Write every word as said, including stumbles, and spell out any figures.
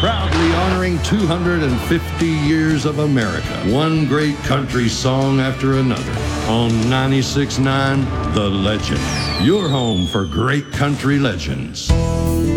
proudly honoring two hundred fifty years of America, one great country song after another. On ninety-six point nine, The Legend, your home for great country legends.